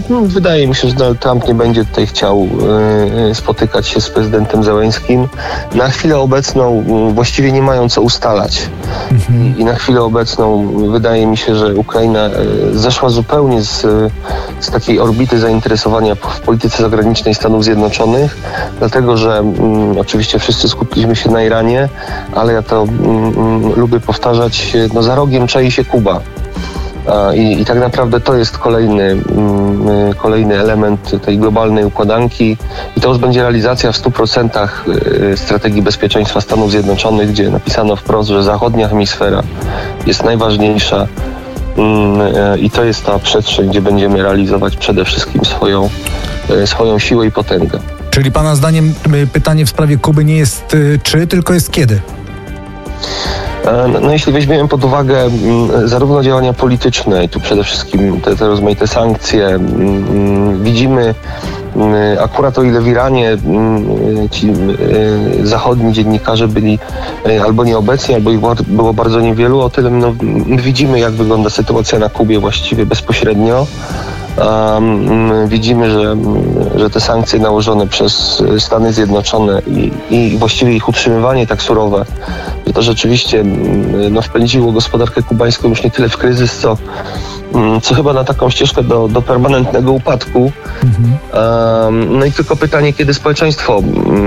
Wydaje mi się, że Donald Trump nie będzie tutaj chciał spotykać się z prezydentem Zełenskим. Na chwilę obecną właściwie nie mają co ustalać. I na chwilę obecną wydaje mi się, że Ukraina zeszła zupełnie z takiej orbity zainteresowania w polityce zagranicznej Stanów Zjednoczonych, dlatego że oczywiście wszyscy skupiliśmy się na Iranie, ale ja to lubię powtarzać, za rogiem czai się Kuba. I tak naprawdę to jest kolejny element tej globalnej układanki i to już będzie realizacja w 100% strategii bezpieczeństwa Stanów Zjednoczonych, gdzie napisano wprost, że zachodnia hemisfera jest najważniejsza i to jest ta przestrzeń, gdzie będziemy realizować przede wszystkim swoją siłę i potęgę. Czyli pana zdaniem pytanie w sprawie Kuby nie jest czy, tylko jest kiedy? Jeśli weźmiemy pod uwagę zarówno działania polityczne i tu przede wszystkim te rozmaite sankcje, widzimy akurat o ile w Iranie ci zachodni dziennikarze byli albo nieobecni, albo ich było bardzo niewielu, o tyle widzimy, jak wygląda sytuacja na Kubie właściwie bezpośrednio. Widzimy, że te sankcje nałożone przez Stany Zjednoczone i właściwie ich utrzymywanie tak surowe, że to rzeczywiście wpędziło gospodarkę kubańską już nie tyle w kryzys, co chyba na taką ścieżkę do permanentnego upadku. I tylko pytanie, kiedy społeczeństwo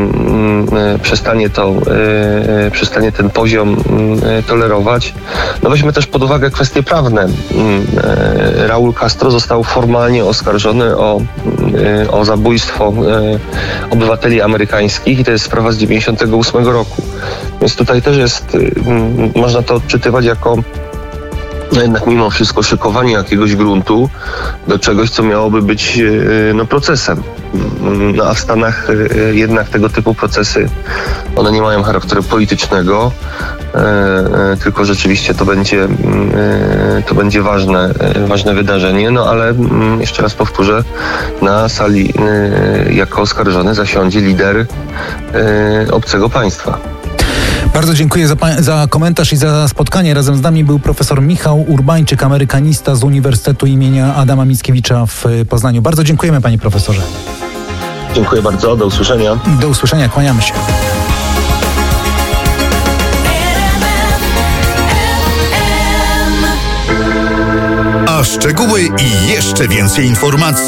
przestanie ten poziom tolerować. Weźmy też pod uwagę kwestie prawne. Raúl Castro został formalnie oskarżony o zabójstwo obywateli amerykańskich i to jest sprawa z 1998 roku. Więc tutaj też jest, można to odczytywać jako jednak mimo wszystko szykowanie jakiegoś gruntu do czegoś, co miałoby być procesem. A w Stanach jednak tego typu procesy, one nie mają charakteru politycznego, tylko rzeczywiście to będzie ważne wydarzenie. Ale jeszcze raz powtórzę, na sali jako oskarżony zasiądzie lider obcego państwa. Bardzo dziękuję za komentarz i za spotkanie. Razem z nami był profesor Michał Urbańczyk, amerykanista z Uniwersytetu imienia Adama Mickiewicza w Poznaniu. Bardzo dziękujemy, panie profesorze. Dziękuję bardzo, do usłyszenia. Do usłyszenia, kłaniamy się. A szczegóły i jeszcze więcej informacji